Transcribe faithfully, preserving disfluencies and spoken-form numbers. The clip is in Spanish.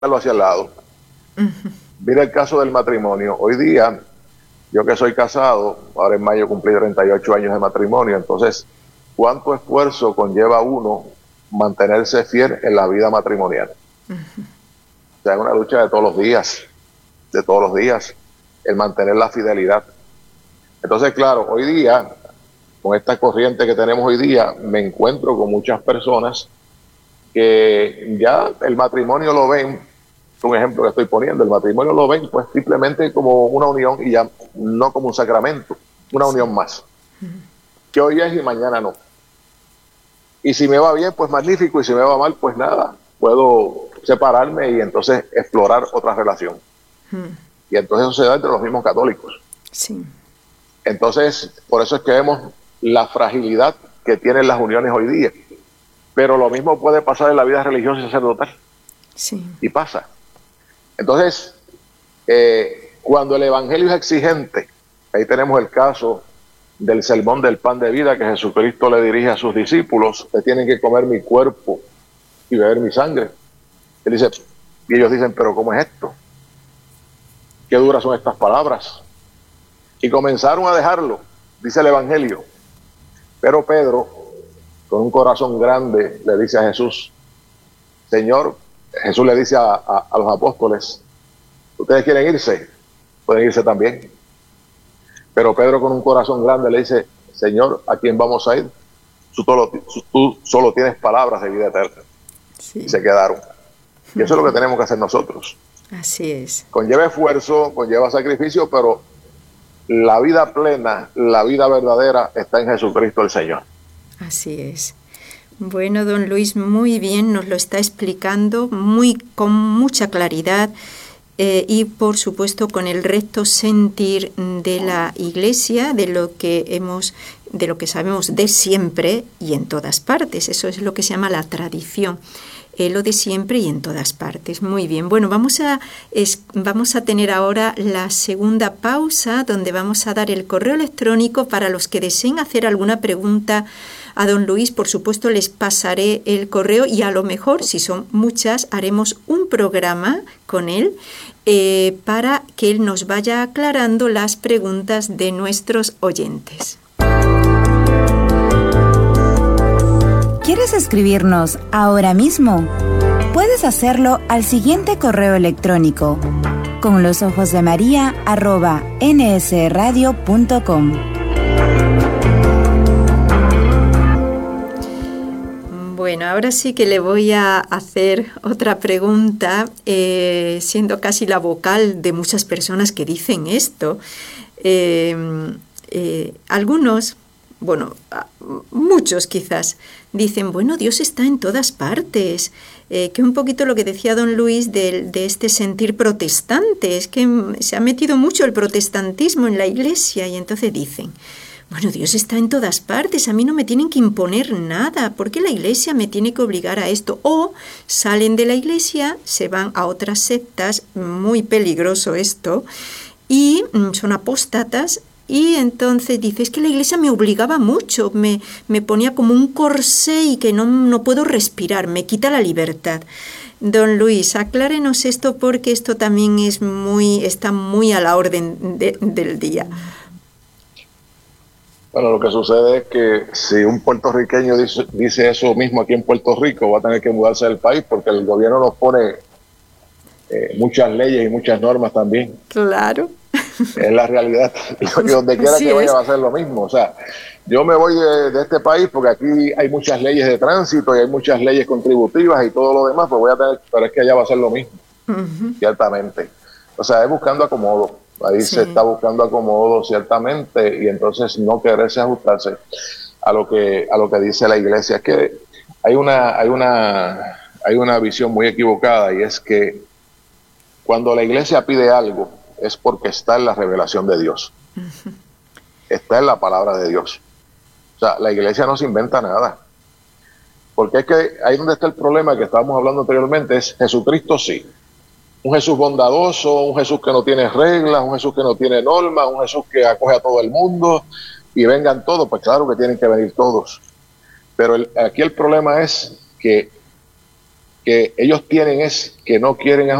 hacia el lado. Uh-huh. Mira el caso del matrimonio. Hoy día, yo que soy casado, ahora en mayo cumplí treinta y ocho años de matrimonio, entonces, ¿cuánto esfuerzo conlleva uno mantenerse fiel en la vida matrimonial? Uh-huh. O sea, es una lucha de todos los días, de todos los días, el mantener la fidelidad. Entonces, claro, hoy día, con esta corriente que tenemos hoy día, me encuentro con muchas personas que ya el matrimonio lo ven, un ejemplo que estoy poniendo, el matrimonio lo ven pues simplemente como una unión y ya no como un sacramento, una sí. unión más, uh-huh. que hoy es y mañana no. Y si me va bien, pues magnífico, y si me va mal, pues nada, puedo separarme y entonces explorar otra relación. Uh-huh. Y entonces eso se da entre los mismos católicos. Sí. Entonces, por eso es que vemos la fragilidad que tienen las uniones hoy día. Pero lo mismo puede pasar en la vida religiosa y sacerdotal. Sí. Y pasa. Entonces, eh, cuando el evangelio es exigente, ahí tenemos el caso del sermón del pan de vida que Jesucristo le dirige a sus discípulos: que tienen que comer mi cuerpo y beber mi sangre. Él dice, y ellos dicen, pero ¿cómo es esto? ¿Qué duras son estas palabras? Y comenzaron a dejarlo, dice el evangelio. Pero Pedro, con un corazón grande, le dice a Jesús, Señor, Jesús le dice a, a, a los apóstoles, ¿ustedes quieren irse? Pueden irse también. Pero Pedro, con un corazón grande, le dice, Señor, ¿a quién vamos a ir? Tú solo, tú solo tienes palabras de vida eterna. Sí. Y se quedaron. Y eso es lo que tenemos que hacer nosotros. Así es. Conlleva esfuerzo, conlleva sacrificio, pero la vida plena, la vida verdadera está en Jesucristo el Señor. Así es. Bueno, don Luis, muy bien, nos lo está explicando muy con mucha claridad eh, y, por supuesto, con el recto sentir de la Iglesia, de lo que hemos, de lo que sabemos de siempre y en todas partes. Eso es lo que se llama la tradición. Eh, lo de siempre y en todas partes. Muy bien. Bueno, vamos a, es, vamos a tener ahora la segunda pausa, donde vamos a dar el correo electrónico para los que deseen hacer alguna pregunta a don Luis. Por supuesto, les pasaré el correo y a lo mejor, si son muchas, haremos un programa con él eh, para que él nos vaya aclarando las preguntas de nuestros oyentes. ¿Quieres escribirnos ahora mismo? Puedes hacerlo al siguiente correo electrónico: con los ojos de María arroba n s radio punto com. Bueno, ahora sí que le voy a hacer otra pregunta, eh, siendo casi la vocal de muchas personas que dicen esto. Eh, eh, algunos, bueno, muchos quizás, dicen, bueno, Dios está en todas partes, eh, que un poquito lo que decía don Luis de, de este sentir protestante, es que se ha metido mucho el protestantismo en la Iglesia, y entonces dicen, bueno, Dios está en todas partes, a mí no me tienen que imponer nada, ¿por qué la Iglesia me tiene que obligar a esto? O salen de la Iglesia, se van a otras sectas, muy peligroso esto, y son apóstatas. Y entonces dice, es que la Iglesia me obligaba mucho, me, me ponía como un corsé y que no, no puedo respirar, me quita la libertad. Don Luis, aclárenos esto porque esto también es muy, está muy a la orden de, del día. Bueno, lo que sucede es que si un puertorriqueño dice, dice eso mismo aquí en Puerto Rico, va a tener que mudarse del país porque el gobierno nos pone eh, muchas leyes y muchas normas también. Claro. Es la realidad, y donde quiera Así que vaya es. va a ser lo mismo. O sea, yo me voy de, de este país porque aquí hay muchas leyes de tránsito y hay muchas leyes contributivas y todo lo demás, pues voy a tener, pero es que allá va a ser lo mismo, uh-huh. ciertamente. O sea, es buscando acomodo, ahí sí. se está buscando acomodo ciertamente, y entonces no quererse ajustarse a lo que a lo que dice la Iglesia. Es que hay una hay una hay una visión muy equivocada, y es que cuando la Iglesia pide algo es porque está en la revelación de Dios. Uh-huh. Está en la palabra de Dios. O sea, la Iglesia no se inventa nada. Porque es que ahí donde está el problema que estábamos hablando anteriormente, es Jesucristo sí. Un Jesús bondadoso, un Jesús que no tiene reglas, un Jesús que no tiene normas, un Jesús que acoge a todo el mundo y vengan todos. Pues claro que tienen que venir todos. Pero el, aquí el problema es que que ellos tienen es que no quieren